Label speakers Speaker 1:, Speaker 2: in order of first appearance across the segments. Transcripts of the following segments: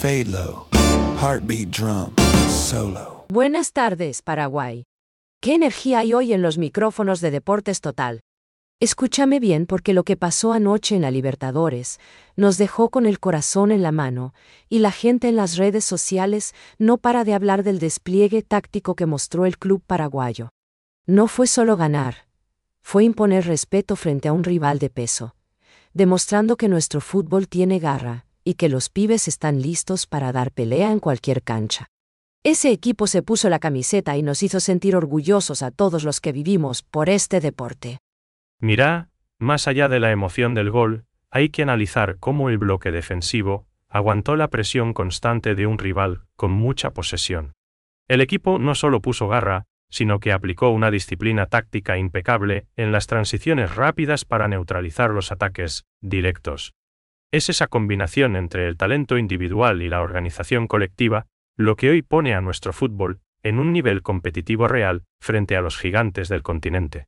Speaker 1: Fade low, heartbeat drum, solo.
Speaker 2: Buenas tardes, Paraguay. ¿Qué energía hay hoy en los micrófonos de Deportes Total? Escúchame bien porque lo que pasó anoche en la Libertadores nos dejó con el corazón en la mano y la gente en las redes sociales no para de hablar del despliegue táctico que mostró el club paraguayo. No fue solo ganar, fue imponer respeto frente a un rival de peso, demostrando que nuestro fútbol tiene garra y que los pibes están listos para dar pelea en cualquier cancha. Ese equipo se puso la camiseta y nos hizo sentir orgullosos a todos los que vivimos por este deporte.
Speaker 3: Mirá, más allá de la emoción del gol, hay que analizar cómo el bloque defensivo aguantó la presión constante de un rival con mucha posesión. El equipo no solo puso garra, sino que aplicó una disciplina táctica impecable en las transiciones rápidas para neutralizar los ataques directos. Es esa combinación entre el talento individual y la organización colectiva lo que hoy pone a nuestro fútbol en un nivel competitivo real frente a los gigantes del continente.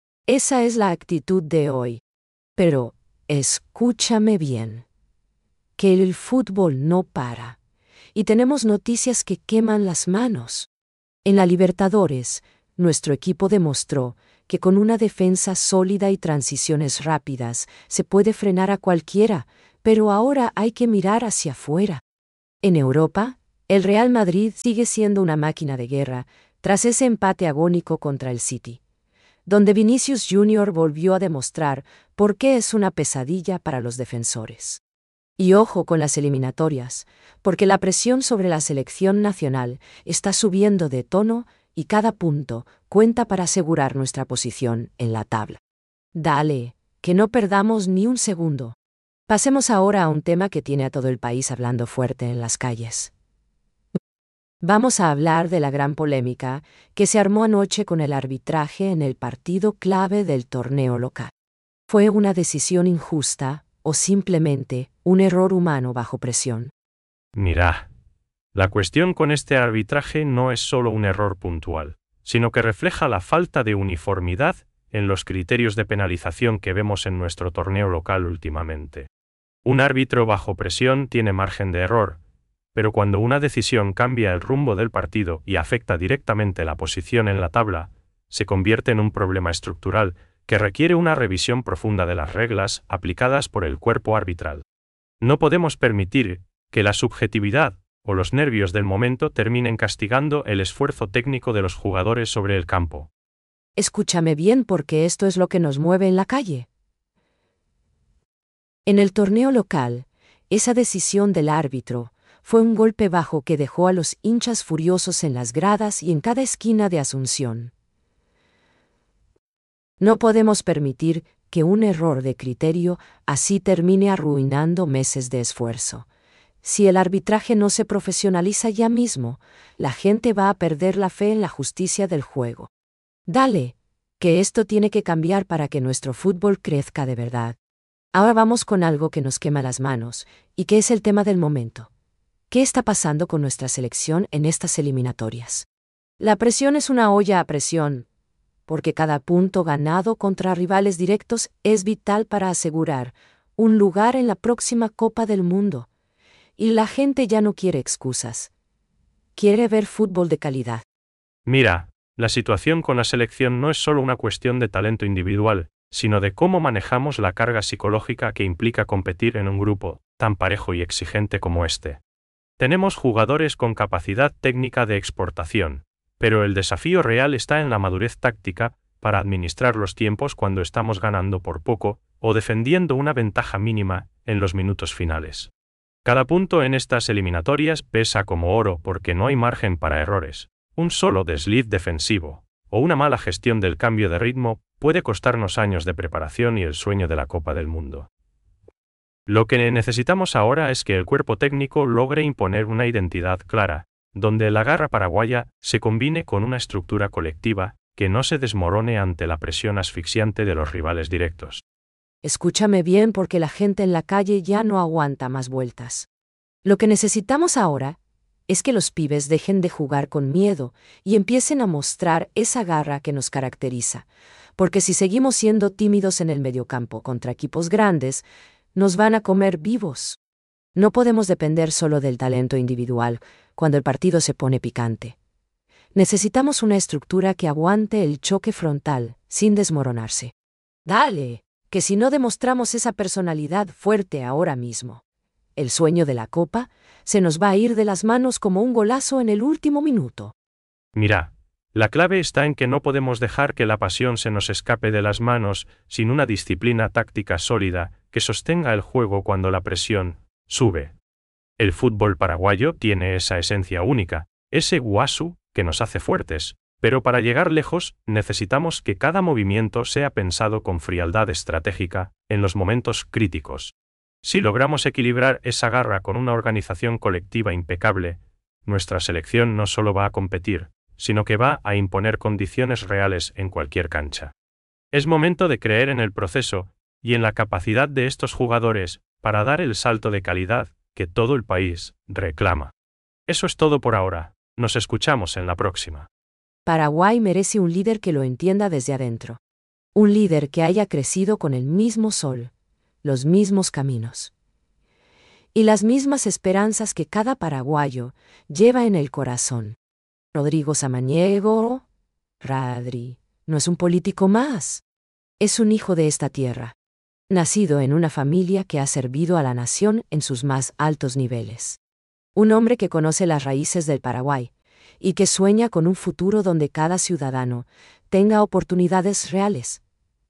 Speaker 2: Esa es la actitud de hoy. Pero, escúchame bien, que el fútbol no para, y tenemos noticias que queman las manos. En la Libertadores, nuestro equipo demostró que con una defensa sólida y transiciones rápidas se puede frenar a cualquiera, pero ahora hay que mirar hacia afuera. En Europa, el Real Madrid sigue siendo una máquina de guerra tras ese empate agónico contra el City, donde Vinicius Jr. volvió a demostrar por qué es una pesadilla para los defensores. Y ojo con las eliminatorias, porque la presión sobre la selección nacional está subiendo de tono y cada punto cuenta para asegurar nuestra posición en la tabla. Dale, que no perdamos ni un segundo. Pasemos ahora a un tema que tiene a todo el país hablando fuerte en las calles. Vamos a hablar de la gran polémica que se armó anoche con el arbitraje en el partido clave del torneo local. ¿Fue una decisión injusta o simplemente un error humano bajo presión?
Speaker 3: Mirá, la cuestión con este arbitraje no es solo un error puntual, sino que refleja la falta de uniformidad en los criterios de penalización que vemos en nuestro torneo local últimamente. Un árbitro bajo presión tiene margen de error, pero cuando una decisión cambia el rumbo del partido y afecta directamente la posición en la tabla, se convierte en un problema estructural que requiere una revisión profunda de las reglas aplicadas por el cuerpo arbitral. No podemos permitir que la subjetividad o los nervios del momento terminen castigando el esfuerzo técnico de los jugadores sobre el campo.
Speaker 2: Escúchame bien porque esto es lo que nos mueve en la calle. En el torneo local, esa decisión del árbitro fue un golpe bajo que dejó a los hinchas furiosos en las gradas y en cada esquina de Asunción. No podemos permitir que un error de criterio así termine arruinando meses de esfuerzo. Si el arbitraje no se profesionaliza ya mismo, la gente va a perder la fe en la justicia del juego. Dale, que esto tiene que cambiar para que nuestro fútbol crezca de verdad. Ahora vamos con algo que nos quema las manos, y que es el tema del momento. ¿Qué está pasando con nuestra selección en estas eliminatorias? La presión es una olla a presión, porque cada punto ganado contra rivales directos es vital para asegurar un lugar en la próxima Copa del Mundo. Y la gente ya no quiere excusas. Quiere ver fútbol de calidad.
Speaker 3: Mira, la situación con la selección no es solo una cuestión de talento individual, sino de cómo manejamos la carga psicológica que implica competir en un grupo tan parejo y exigente como este. Tenemos jugadores con capacidad técnica de exportación, pero el desafío real está en la madurez táctica para administrar los tiempos cuando estamos ganando por poco o defendiendo una ventaja mínima en los minutos finales. Cada punto en estas eliminatorias pesa como oro porque no hay margen para errores. Un solo desliz defensivo o una mala gestión del cambio de ritmo puede costarnos años de preparación y el sueño de la Copa del Mundo. Lo que necesitamos ahora es que el cuerpo técnico logre imponer una identidad clara, donde la garra paraguaya se combine con una estructura colectiva que no se desmorone ante la presión asfixiante de los rivales directos.
Speaker 2: Escúchame bien porque la gente en la calle ya no aguanta más vueltas. Lo que necesitamos ahora es que los pibes dejen de jugar con miedo y empiecen a mostrar esa garra que nos caracteriza, porque si seguimos siendo tímidos en el mediocampo contra equipos grandes, nos van a comer vivos. No podemos depender solo del talento individual cuando el partido se pone picante. Necesitamos una estructura que aguante el choque frontal, sin desmoronarse. Dale, que si no demostramos esa personalidad fuerte ahora mismo, el sueño de la Copa se nos va a ir de las manos como un golazo en el último minuto.
Speaker 3: Mira, la clave está en que no podemos dejar que la pasión se nos escape de las manos sin una disciplina táctica sólida que sostenga el juego cuando la presión sube. El fútbol paraguayo tiene esa esencia única, ese guasu que nos hace fuertes, pero para llegar lejos necesitamos que cada movimiento sea pensado con frialdad estratégica en los momentos críticos. Si logramos equilibrar esa garra con una organización colectiva impecable, nuestra selección no solo va a competir, sino que va a imponer condiciones reales en cualquier cancha. Es momento de creer en el proceso y en la capacidad de estos jugadores para dar el salto de calidad que todo el país reclama. Eso es todo por ahora. Nos escuchamos en la próxima.
Speaker 2: Paraguay merece un líder que lo entienda desde adentro. Un líder que haya crecido con el mismo sol, los mismos caminos y las mismas esperanzas que cada paraguayo lleva en el corazón. Rodrigo Samaniego, Radri, no es un político más. Es un hijo de esta tierra, nacido en una familia que ha servido a la nación en sus más altos niveles. Un hombre que conoce las raíces del Paraguay y que sueña con un futuro donde cada ciudadano tenga oportunidades reales.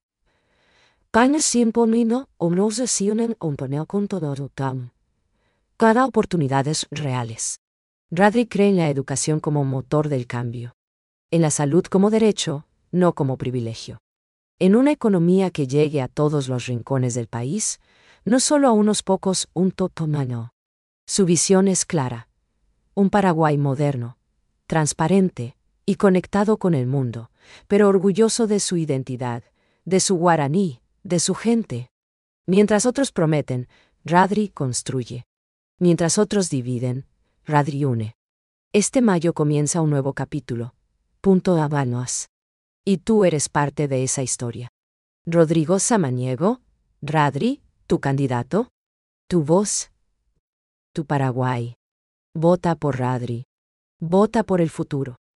Speaker 2: Cada oportunidades reales. Radri cree en la educación como motor del cambio. En la salud como derecho, no como privilegio. En una economía que llegue a todos los rincones del país, no solo a unos pocos, un totomano. Su visión es clara. Un Paraguay moderno, transparente y conectado con el mundo, pero orgulloso de su identidad, de su guaraní, de su gente. Mientras otros prometen, Radri construye. Mientras otros dividen, Radri une. Este mayo comienza un nuevo capítulo. Punto Habanos. Y tú eres parte de esa historia. Rodrigo Samaniego, Radri, tu candidato, tu voz, tu Paraguay. Vota por Radri. Vota por el futuro.